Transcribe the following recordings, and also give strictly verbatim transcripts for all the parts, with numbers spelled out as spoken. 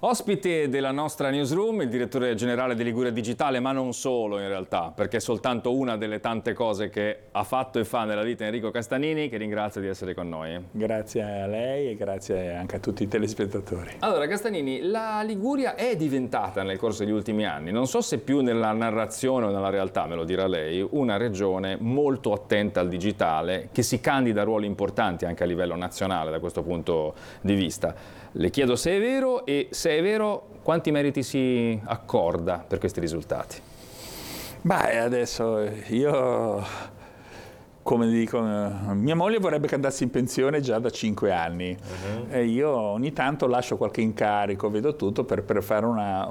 Ospite della nostra newsroom, il direttore generale di Liguria Digitale, ma non solo in realtà, perché è soltanto una delle tante cose che ha fatto e fa nella vita Enrico Castanini, che ringrazio di essere con noi. Grazie a lei e grazie anche a tutti i telespettatori. Allora Castanini, la Liguria è diventata nel corso degli ultimi anni, non so se più nella narrazione o nella realtà, me lo dirà lei, una regione molto attenta al digitale, che si candida a ruoli importanti anche a livello nazionale da questo punto di vista. Le chiedo se è vero e se è vero quanti meriti si accorda per questi risultati. Beh, adesso io, come dico, mia moglie vorrebbe che andassi in pensione già da cinque anni uh-huh. e io ogni tanto lascio qualche incarico, vedo tutto per, per fare una...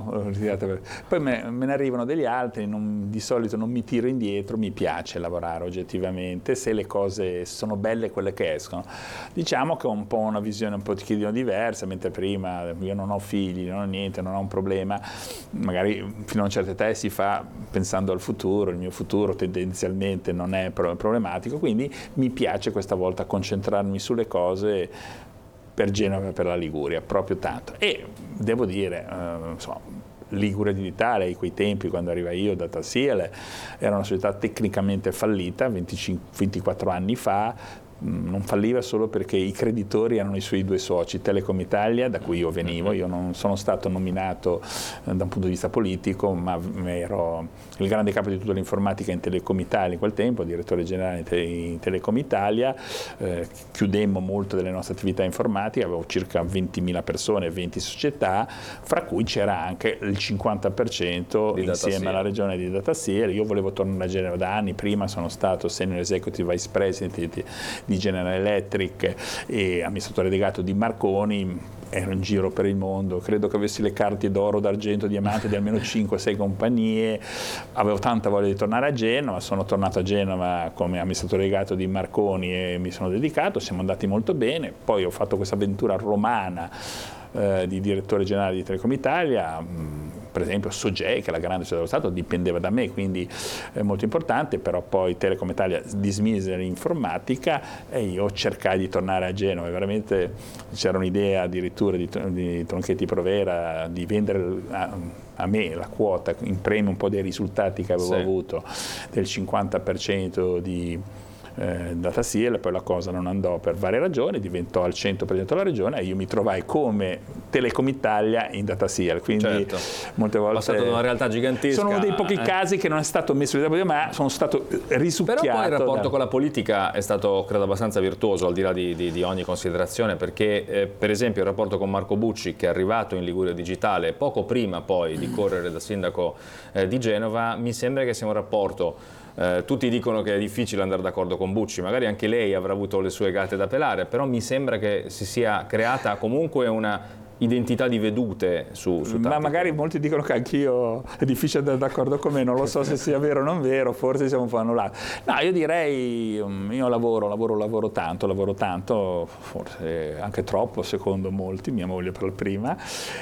Poi me, me ne arrivano degli altri, non, di solito non mi tiro indietro, mi piace lavorare oggettivamente, se le cose sono belle quelle che escono. Diciamo che ho un po' una visione un pochino diversa, mentre prima io non ho figli, non ho niente, non ho un problema, magari fino a una certa età si fa pensando al futuro, il mio futuro tendenzialmente non è problematico. Quindi mi piace questa volta concentrarmi sulle cose per Genova e per la Liguria, proprio tanto. E devo dire, eh, insomma, Liguria Digitale, in quei tempi, quando arriva io da Tassiele, era una società tecnicamente fallita, venticinque, ventiquattro anni fa. Non falliva solo perché i creditori erano i suoi due soci, Telecom Italia, da cui io venivo. Io non sono stato nominato eh, da un punto di vista politico, ma ero il grande capo di tutta l'informatica in Telecom Italia in quel tempo, direttore generale in Telecom Italia. Eh, chiudemmo molto delle nostre attività informatiche, avevo circa ventimila persone, venti società, fra cui c'era anche il cinquanta per cento di insieme alla regione di Dataseer. Io volevo tornare a Genova da anni, prima sono stato Senior Executive Vice President di, di General Electric e amministratore delegato di Marconi, ero in giro per il mondo, credo che avessi le carte d'oro, d'argento, diamante di almeno cinque sei compagnie, avevo tanta voglia di tornare a Genova, sono tornato a Genova come amministratore delegato di Marconi e mi sono dedicato, siamo andati molto bene, poi ho fatto questa avventura romana eh, di direttore generale di Telecom Italia. Mh, per esempio Sogei, che è la grande società dello Stato, dipendeva da me, quindi è molto importante, però poi Telecom Italia dismise l'informatica e io cercai di tornare a Genova. Veramente c'era un'idea addirittura di, di Tronchetti Provera di vendere a, a me la quota in premio un po' dei risultati che avevo sì. avuto, del cinquanta per cento di Eh, Dataseer, poi la cosa non andò per varie ragioni, diventò al cento per cento la regione e io mi trovai come Telecom Italia in Dataseer, quindi certo. molte volte passato da una realtà gigantesca. Sono uno dei pochi eh. casi che non è stato messo lì, ma sono stato risucchiato. Però poi il rapporto da... con la politica è stato, credo, abbastanza virtuoso, al di là di, di, di ogni considerazione, perché eh, per esempio il rapporto con Marco Bucci, che è arrivato in Liguria Digitale poco prima poi di correre da sindaco eh, di Genova, mi sembra che sia un rapporto. Eh, tutti dicono che è difficile andare d'accordo con Bucci, magari anche lei avrà avuto le sue gatte da pelare, però mi sembra che si sia creata comunque una identità di vedute su, su ma magari temi. Molti dicono che anch'io è difficile andare d'accordo con me, non lo so se sia vero o non vero, forse siamo un po' annullati. No, io direi, io lavoro, lavoro, lavoro tanto, lavoro tanto, forse anche troppo secondo molti, mia moglie per la prima.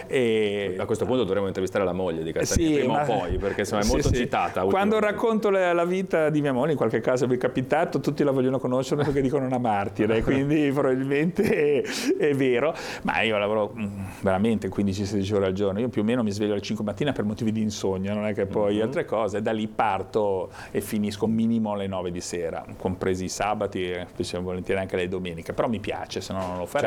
E... A questo punto dovremmo intervistare la moglie di Castanini, sì, prima ma... o poi, perché insomma, è molto sì, citata. Sì. Quando racconto la, la vita di mia moglie, in qualche caso mi è capitato, tutti la vogliono conoscere perché dicono una martire, quindi probabilmente è, è vero, ma io lavoro veramente quindici sedici ore al giorno, io più o meno mi sveglio alle cinque mattina per motivi di insonnia, non è che poi mm-hmm. altre cose, da lì parto e finisco minimo alle nove di sera, compresi i sabati e spesso volentieri anche le domeniche, però mi piace, se no non lo farei.